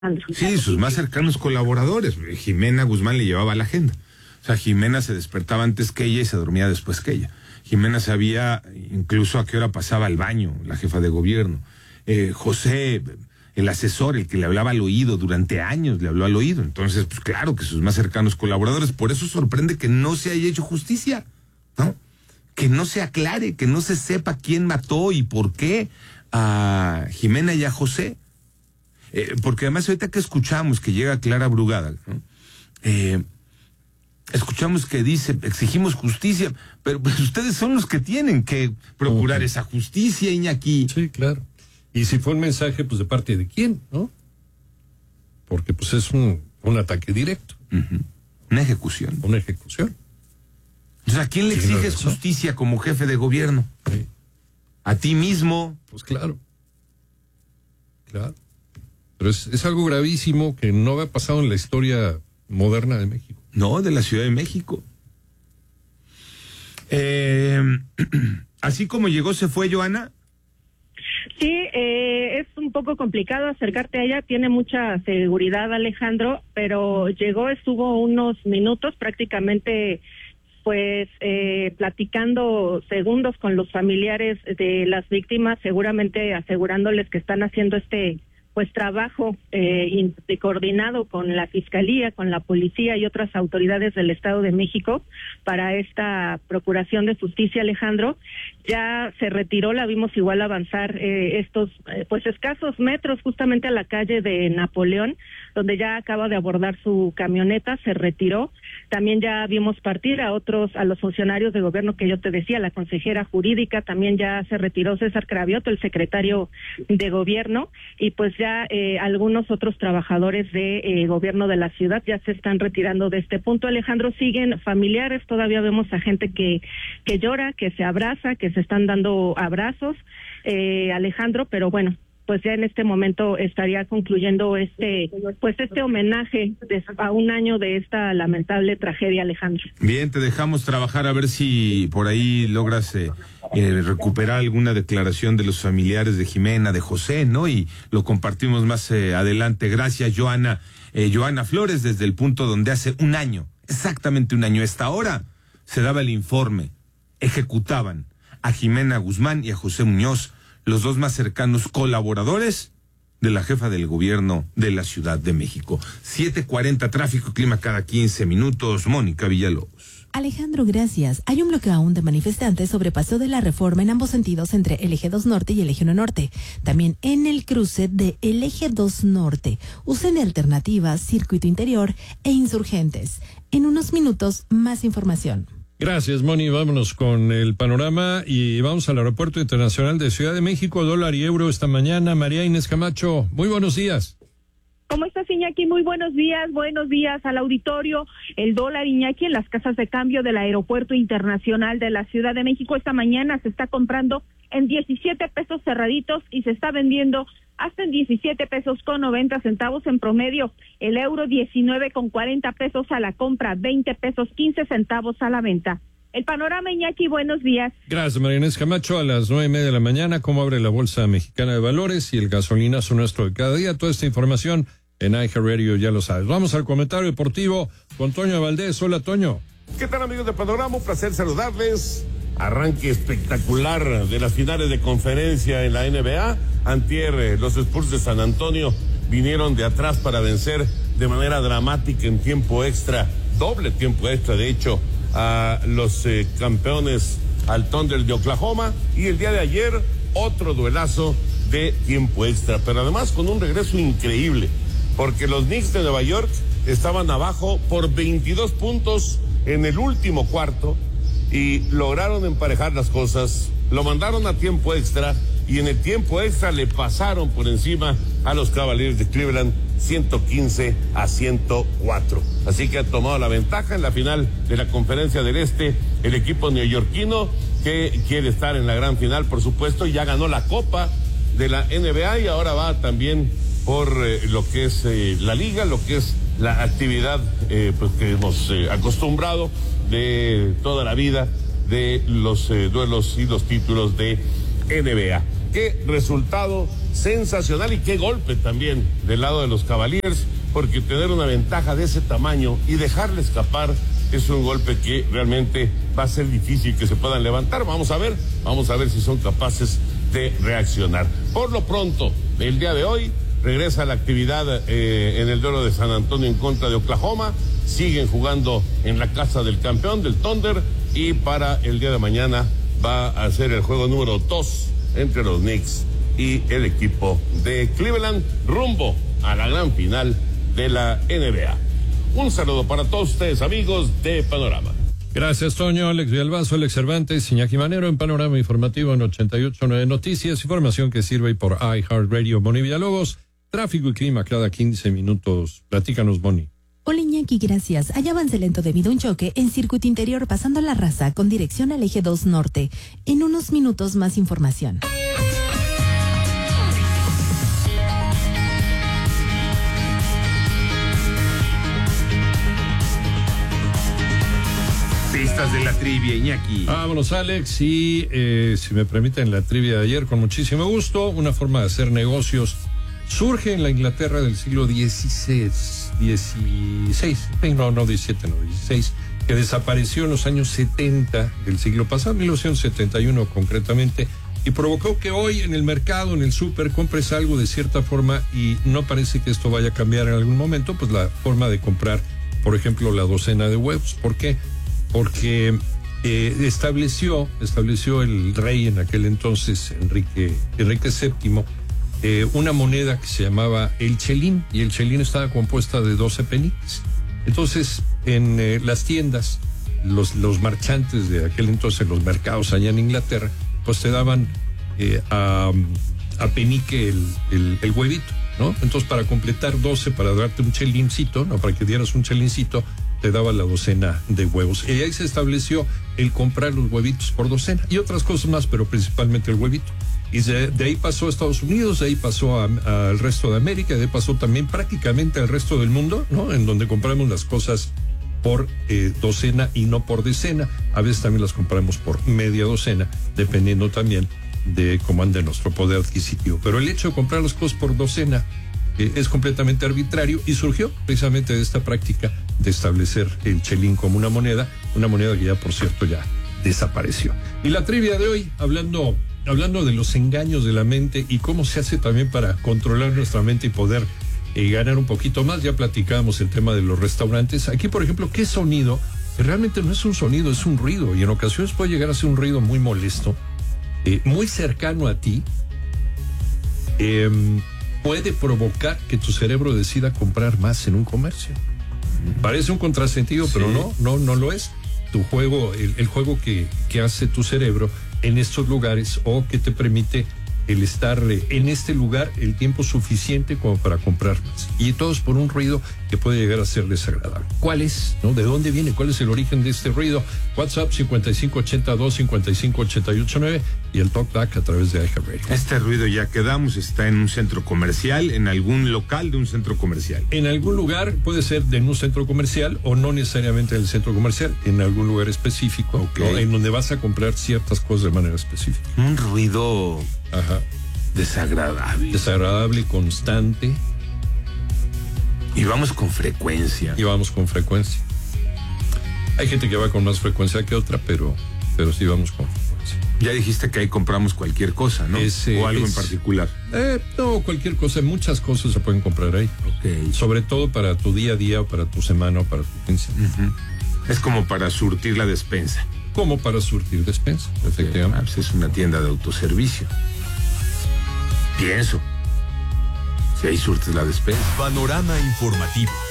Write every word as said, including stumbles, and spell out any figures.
Sí, sus más cercanos colaboradores. Jimena Guzmán le llevaba la agenda. O sea, Jimena se despertaba antes que ella y se dormía después que ella. Jimena sabía incluso a qué hora pasaba al baño, la jefa de gobierno. Eh, José, el asesor, el que le hablaba al oído, durante años le habló al oído. Entonces, pues claro que sus más cercanos colaboradores. Por eso sorprende que no se haya hecho justicia, ¿no? Que no se aclare, que no se sepa quién mató y por qué a Jimena y a José. Eh, porque además ahorita que escuchamos que llega Clara Brugada, ¿no? Eh, escuchamos que dice, exigimos justicia, pero pues ustedes son los que tienen que procurar okay. esa justicia, Iñaki. Sí, claro. Y si fue un mensaje, pues de parte de quién, ¿no? Porque pues es un, un ataque directo. Uh-huh. Una ejecución. Una ejecución. O sea, ¿a quién le sí, exiges no, justicia como jefe de gobierno? Sí. ¿A ti mismo? Pues claro. Claro. Pero es, es algo gravísimo que no había pasado en la historia moderna de México. No, de la Ciudad de México. Eh, así como llegó, se fue, Joana. Sí, eh, es un poco complicado acercarte a ella, tiene mucha seguridad, Alejandro, pero llegó, estuvo unos minutos prácticamente pues eh, platicando segundos con los familiares de las víctimas, seguramente asegurándoles que están haciendo este pues trabajo eh, coordinado con la Fiscalía, con la Policía y otras autoridades del Estado de México para esta procuración de justicia, Alejandro. Ya se retiró, la vimos igual avanzar eh, estos eh, pues escasos metros justamente a la calle de Napoleón, donde ya acaba de abordar su camioneta, se retiró. También ya vimos partir a otros, a los funcionarios de gobierno que yo te decía, la consejera jurídica, también ya se retiró César Cravioto, el secretario de gobierno, y pues ya eh, algunos otros trabajadores de eh, gobierno de la ciudad ya se están retirando de este punto. Alejandro, siguen familiares, todavía vemos a gente que, que llora, que se abraza, que se están dando abrazos, eh, Alejandro, pero bueno, pues ya en este momento estaría concluyendo este pues este homenaje de, a un año de esta lamentable tragedia, Alejandro. Bien, te dejamos trabajar a ver si por ahí logras eh, eh, recuperar alguna declaración de los familiares de Jimena, de José, ¿no? Y lo compartimos más eh, adelante. Gracias, Joana. Eh, Joana Flores, desde el punto donde hace un año, exactamente un año, a esta hora, se daba el informe, ejecutaban a Jimena Guzmán y a José Muñoz, los dos más cercanos colaboradores de la jefa del gobierno de la Ciudad de México. siete cuarenta, tráfico, clima cada quince minutos. Mónica Villalobos. Alejandro, gracias. Hay un bloqueo aún de manifestantes sobre Paseo de la Reforma en ambos sentidos entre el Eje dos Norte y el Eje uno Norte. También en el cruce de el Eje dos Norte. Usen alternativas, circuito interior e insurgentes. En unos minutos, más información. Gracias, Moni. Vámonos con el panorama y vamos al Aeropuerto Internacional de Ciudad de México, dólar y euro esta mañana. María Inés Camacho, muy buenos días. ¿Cómo estás, Iñaki? Muy buenos días, buenos días al auditorio. El dólar, Iñaki, en las casas de cambio del Aeropuerto Internacional de la Ciudad de México esta mañana se está comprando en diecisiete pesos cerraditos y se está vendiendo hasta en diecisiete pesos con noventa centavos en promedio. El euro diecinueve con cuarenta pesos a la compra, veinte pesos quince centavos a la venta. El panorama, Iñaki, buenos días. Gracias, María Inés Camacho. A las nueve y media de la mañana, ¿cómo abre la Bolsa Mexicana de Valores y el gasolinazo nuestro de cada día? Toda esta información en I G Radio, ya lo sabes. Vamos al comentario deportivo con Toño Valdés. Hola, Toño. ¿Qué tal, amigos de Panorama? Un placer saludarles. Arranque espectacular de las finales de conferencia en la N B A. Antier, los Spurs de San Antonio vinieron de atrás para vencer de manera dramática en tiempo extra, doble tiempo extra, de hecho, a los eh, campeones, al Thunder de Oklahoma. Y el día de ayer, otro duelazo de tiempo extra, pero además con un regreso increíble, porque los Knicks de Nueva York estaban abajo por veintidós puntos en el último cuarto y lograron emparejar las cosas, lo mandaron a tiempo extra y en el tiempo extra le pasaron por encima a los Cavaliers de Cleveland ciento quince a ciento cuatro. Así que ha tomado la ventaja en la final de la Conferencia del Este el equipo neoyorquino, que quiere estar en la gran final, por supuesto, y ya ganó la Copa de la N B A y ahora va también por eh, lo que es eh, la liga, lo que es la actividad eh, pues que hemos eh, acostumbrado de toda la vida de los eh, duelos y los títulos de N B A. ¿Qué resultado sensacional y qué golpe también del lado de los Cavaliers, porque tener una ventaja de ese tamaño y dejarle escapar es un golpe que realmente va a ser difícil que se puedan levantar. Vamos a ver, vamos a ver si son capaces de reaccionar. Por lo pronto, el día de hoy regresa la actividad eh, en el duelo de San Antonio en contra de Oklahoma. Siguen jugando en la casa del campeón, del Thunder, y para el día de mañana va a ser el juego número dos entre los Knicks y el equipo de Cleveland, rumbo a la gran final de la N B A. Un saludo para todos ustedes, amigos de Panorama. Gracias, Toño. Alex Villalbazo, Alex Cervantes, Iñaki Manero en Panorama Informativo en ochenta y ocho punto nueve Noticias. Información que sirve por iHeartRadio. Boni Villalobos, tráfico y clima cada quince minutos. Platícanos, Boni. Hola, Iñaki, gracias. Hay avance lento debido a un choque en circuito interior pasando La Raza con dirección al eje dos norte. En unos minutos más información. Pistas de la trivia, Iñaki. Vámonos, Alex, y eh, si me permiten la trivia de ayer, con muchísimo gusto. Una forma de hacer negocios surge en la Inglaterra del siglo dieciséis, dieciséis, no, no diecisiete, no, dieciséis, que desapareció en los años setenta del siglo pasado, mil novecientos setenta y uno concretamente, y provocó que hoy en el mercado, en el súper, compres algo de cierta forma y no parece que esto vaya a cambiar en algún momento, pues la forma de comprar, por ejemplo, la docena de huevos. ¿Por qué? Porque eh, estableció, estableció el rey en aquel entonces, Enrique, Enrique séptimo, eh, una moneda que se llamaba el chelín, y el chelín estaba compuesta de doce peniques. Entonces, en eh, las tiendas, los, los marchantes de aquel entonces, los mercados allá en Inglaterra, pues te daban eh, a, a penique el, el, el huevito, ¿no? Entonces, para completar doce, para darte un chelincito, ¿no? Para que dieras un chelincito, te daba la docena de huevos. Y ahí se estableció el comprar los huevitos por docena y otras cosas más, pero principalmente el huevito. Y de, de ahí pasó a Estados Unidos, de ahí pasó al resto de América, de ahí pasó también prácticamente al resto del mundo, ¿no? En donde compramos las cosas por eh, docena y no por decena. A veces también las compramos por media docena, dependiendo también de cómo ande nuestro poder adquisitivo. Pero el hecho de comprar las cosas por docena eh, es completamente arbitrario y surgió precisamente de esta práctica de establecer el chelín como una moneda, una moneda que ya, por cierto, ya desapareció. Y la trivia de hoy, hablando, hablando de los engaños de la mente y cómo se hace también para controlar nuestra mente y poder eh, ganar un poquito más. Ya platicábamos el tema de los restaurantes. Aquí, por ejemplo, ¿qué sonido? Que realmente no es un sonido, es un ruido, y en ocasiones puede llegar a ser un ruido muy molesto, eh, muy cercano a ti, eh, puede provocar que tu cerebro decida comprar más en un comercio. Parece un contrasentido, sí, pero no, no, no lo es. Tu juego, el, el juego que, que hace tu cerebro en estos lugares, o que te permite el estar en este lugar el tiempo suficiente como para comprar más. Y todo es por un ruido que puede llegar a ser desagradable. ¿Cuál es? ¿No? ¿De dónde viene? ¿Cuál es el origen de este ruido? WhatsApp cincuenta y cinco ochenta y dos cincuenta y cinco ochenta y ocho nueve y el TalkBack a través de iHeartRadio. Este ruido, ya quedamos, está en un centro comercial, en algún local de un centro comercial. En algún lugar, puede ser de un centro comercial o no necesariamente en el centro comercial, en algún lugar específico, okay, ¿no? En donde vas a comprar ciertas cosas de manera específica. Un ruido... Ajá. Desagradable. Desagradable, constante. Y vamos con frecuencia. Y vamos con frecuencia. Hay gente que va con más frecuencia que otra, pero, pero sí vamos con frecuencia. Ya dijiste que ahí compramos cualquier cosa, ¿no? Es, eh, o algo es, en particular. Eh, no, cualquier cosa. Muchas cosas se pueden comprar ahí. Okay. Sobre todo para tu día a día, o para tu semana, o para tu quince. Uh-huh. Es como para surtir la despensa. Como para surtir despensa, okay, efectivamente. Ah, pues es una tienda de autoservicio. Pienso. Si ahí surtes la despensa. Panorama informativo.